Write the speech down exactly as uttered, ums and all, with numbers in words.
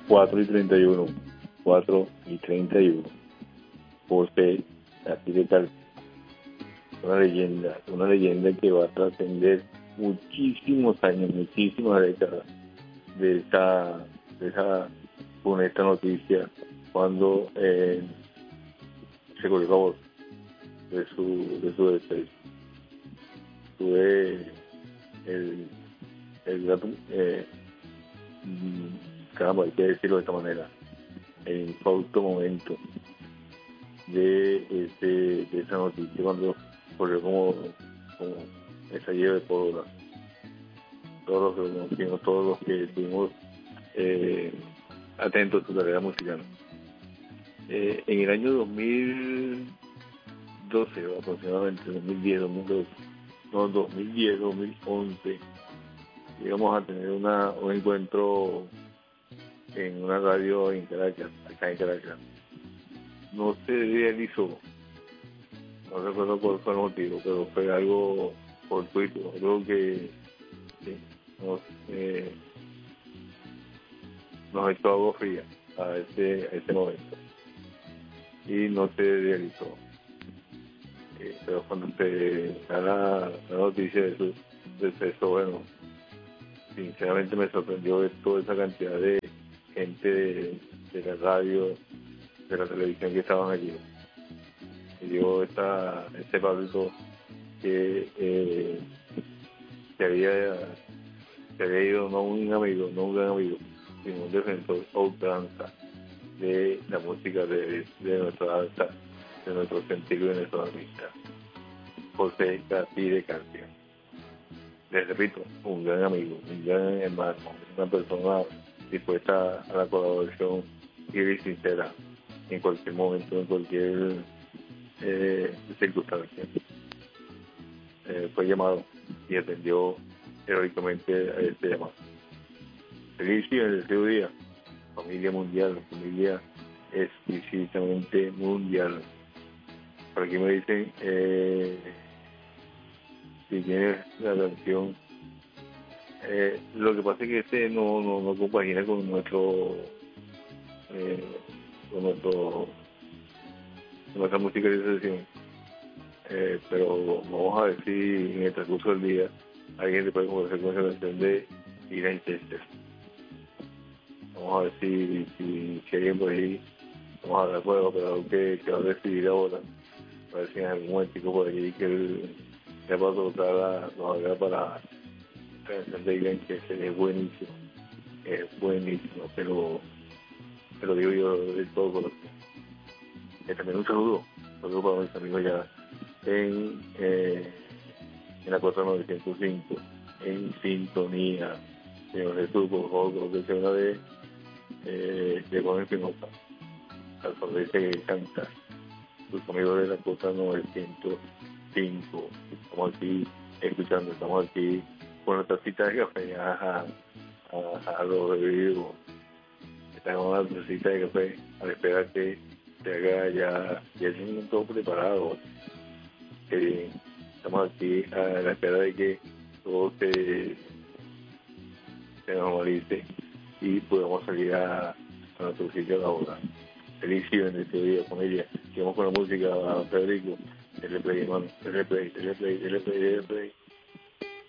cuatro y treinta y uno. cuatro y treinta y uno. José García de Calcio. Una leyenda, una leyenda que va a trascender muchísimos años, muchísimas décadas de esa, de esa funesta noticia cuando eh, se corrió la voz de su, de su despecho. Tuve el, el grato, eh, caramba, hay que decirlo de esta manera, el infausto momento de, este, de esa noticia cuando corrió como, como esa llave de pólvora. Todos los que conocimos, todos los que estuvimos eh, atentos a su carrera musical. Eh, en el año dos mil doce, aproximadamente, dos mil diez, dos mil doce, no, dos mil diez, dos mil once, llegamos a tener una, un encuentro en una radio en Caracas, acá en Caracas. No se realizó, no recuerdo cuál fue el motivo, pero fue algo fortuito, algo que, que nos, eh, nos echó agua fría a ese, a ese momento y no se realizó. Eh, pero cuando se da la, la noticia de su deceso, bueno, sinceramente me sorprendió ver toda esa cantidad de gente de, de la radio, de la televisión que estaban allí. Y yo esta, este Pablito que eh, se había, se había ido no un amigo, no un gran amigo, sino un defensor a ultranza de la música de, de nuestra danza, de nuestro sentido venezolanista, José García de Calcio. Les repito, un gran amigo, un gran hermano, una persona dispuesta a la colaboración y sincera en cualquier momento, en cualquier eh, circunstancia. Eh, fue llamado y atendió heroicamente a este llamado. Feliz día, el deseo día, familia mundial, familia explícitamente mundial. Por aquí me dicen, eh, si tienes la canción, eh, lo que pasa es que este no, no, no compagina con nuestro, eh, con nuestro, con nuestra música de sesión. Eh, pero vamos a ver si en el transcurso del día alguien le puede conversar con esa canción de Irene Chester. Vamos a ver si, si, si alguien por ahí, vamos a hablar con el operador que, que va a decidir ahora, a ver si en algún momento por ahí que él le va a tocar la, nos haga para la canción de Irene Chester. Es buenísimo, es buenísimo, pero te lo digo yo de todo corazón. Eh, también un saludo, un saludo para mis amigos ya en, eh, en la cosa novecientos cinco, en sintonía. Señor Jesús, por favor, creo que sea una de, eh, de Juan Espinosa, alfabeto que canta, sus amigos de la cosa novecientos cinco. Estamos aquí escuchando, estamos aquí con nuestra cita de café, a, a, a los bebidos. Estamos con nuestra cita de café, a la espera que se haga ya, ya tienen todo preparado. Eh, estamos aquí a la espera de que todo se, se normalice y podamos salir a, a nuestro sitio laboral. Feliz y bendecido día, familia. Sigamos con la música, Federico. Teleplay, hermano. Teleplay, teleplay, teleplay, teleplay.